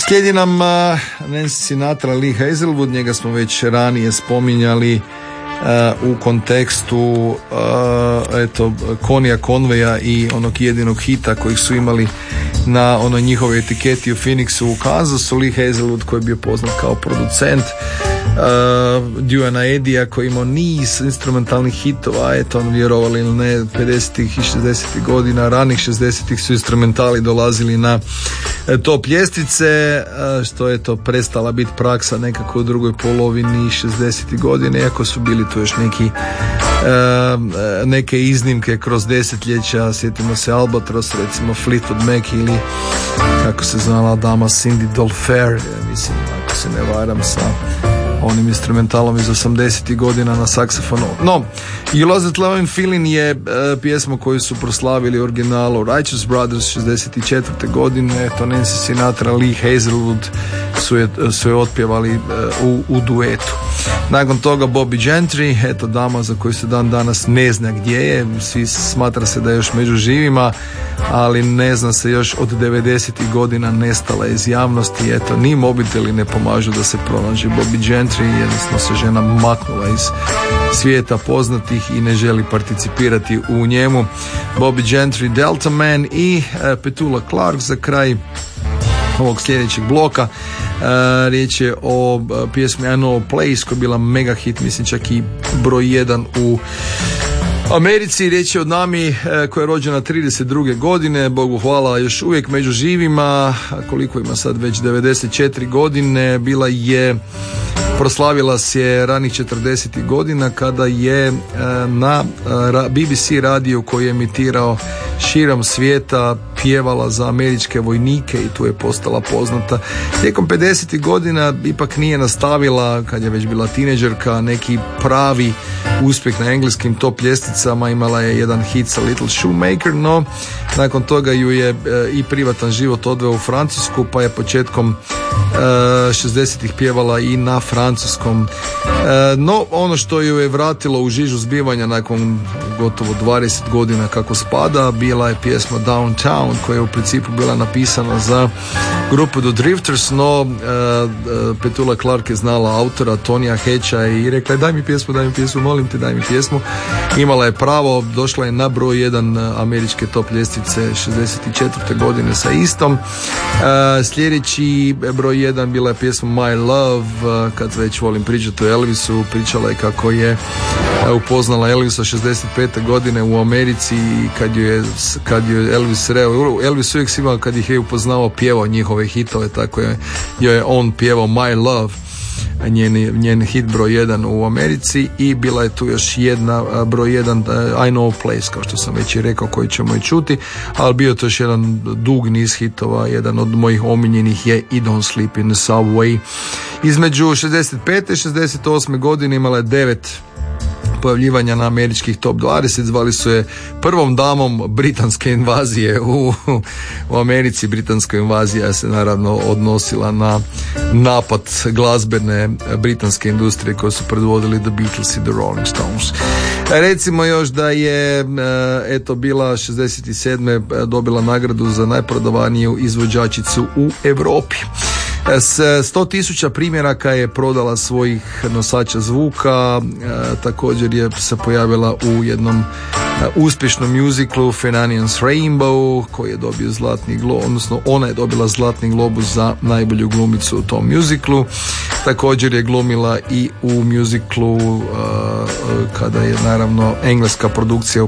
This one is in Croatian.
Slijedi nam Nancy Sinatra, Lee Hazelwood, njega smo već ranije spominjali u kontekstu Conija Conwaya i onog jedinog hita kojih su imali na onoj njihovoj etiketi u Phoenixu u Kansasu. Lee Hazelwood koji je bio poznat kao producent Duana Edija koji imao niz instrumentalnih hitova, vjerovali ili ne, 50-ih i 60-ih godina, ranih 60-ih su instrumentali dolazili na top ljestvice, što je to prestala biti praksa nekako u drugoj polovini 60-ih godina, iako su bili tu još neke iznimke kroz desetljeća. Sjetimo se Albatros, recimo Fleetwood Mac ili kako se zvala dama Cindy Dolfer, mislim, ako se ne varam, sa onim instrumentalom iz 80-ih godina na saksofonu. No, You Lost That Lovin' Feeling je pjesma koju su proslavili originalu Righteous Brothers 64. godine. To Nancy Sinatra, Lee Hazelwood su je otpjevali u duetu. Nakon toga Bobby Gentry, dama za koju se dan danas ne zna gdje je, svi smatra se da je još među živima, ali ne zna se, još od 90-ih godina nestala iz javnosti. Ni mobiteli ne pomažu da se pronađe Bobby Gentry, jednostavno se žena maknula iz svijeta poznatih i ne želi participirati u njemu. Bobby Gentry, Delta Man i Petula Clark za kraj ovog sljedećeg bloka. Riječ je o pjesmi I Know a Place koja je bila mega hit, mislim čak i broj 1 u Americi. Riječ je o dami koja je rođena 32. godine, Bogu hvala još uvijek među živima, koliko ima sad, već 94 godine. Proslavila se ranih 40. godina kada je na BBC radiju koji je emitirao širom svijeta pjevala za američke vojnike i tu je postala poznata. Tijekom 50. godina ipak nije nastavila, kad je već bila tineđerka, neki pravi uspjeh na engleskim top ljestvicama. Imala je jedan hit sa Little Shoemaker, no nakon toga ju je i privatan život odveo u Francusku, pa je početkom 60-ih pjevala i na francuskom. No, ono što ju je vratilo u žižu zbivanja nakon gotovo 20 godina kako spada, bila je pjesma Downtown, koja je u principu bila napisana za grupu The Drifters, no Petula Clark je znala autora Tonija Hatcha i rekla je daj mi pjesmu, molim te, daj mi pjesmu. Imala je pravo, došla je na broj 1 američke top ljestvice 64. godine sa istom. Sljedeći broj 1 bila je pjesma My Love. Kad već volim pričati o Elvisu, pričala je kako je upoznala Elvisa 65. godine u Americi i kad je Elvis sreo, Elvis uvijek imao, kad ih je upoznao, pjevao njihove hitove, tako je on pjevao My Love, njen hit broj 1 u Americi. I bila je tu još jedna broj 1 I Know a Place, kao što sam već i rekao, koji ćemo i čuti, ali bio to još jedan dug niz hitova. Jedan od mojih omiljenih je I Don't Sleep in the Subway. Između 65. i 68. godine imala je 9 pojavljivanja na američkih top 20, zvali su je prvom damom britanske invazije u Americi. Britanska invazija se naravno odnosila na napad glazbene britanske industrije koje su predvodili The Beatles i The Rolling Stones. Recimo još da je bila 67. dobila nagradu za najprodavaniju izvođačicu u Europi. S 100.000 primjeraka je prodala svojih nosača zvuka. Također je se pojavila u jednom uspješnom muziklu Fenanian's Rainbow, koji je dobio zlatni globus, odnosno ona je dobila zlatni globus za najbolju glumicu u tom muziklu. Također je glumila i u muziklu kada je naravno engleska produkcija